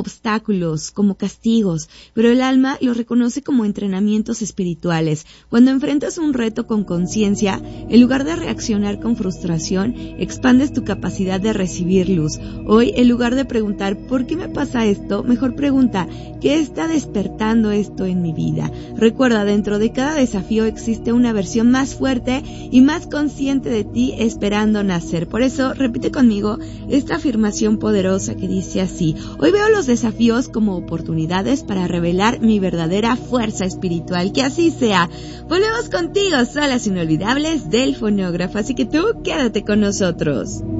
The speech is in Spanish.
obstáculos, como castigos, pero el alma los reconoce como entrenamientos espirituales. Cuando enfrentas un reto con conciencia, en lugar de reaccionar con frustración, expandes tu capacidad de recibir luz. Hoy, en lugar de preguntar ¿por qué me pasa esto?, mejor pregunta ¿qué está despertando esto en mi vida? Recuerda, dentro de cada desafío existe una versión más fuerte y más consciente de ti esperando nacer. Por eso, repite conmigo esta afirmación poderosa que dice así: hoy veo los desafíos como oportunidades para revelar mi verdadera fuerza espiritual. Que así sea. Volvemos contigo, solas inolvidables del fonógrafo, así que tú quédate con nosotros.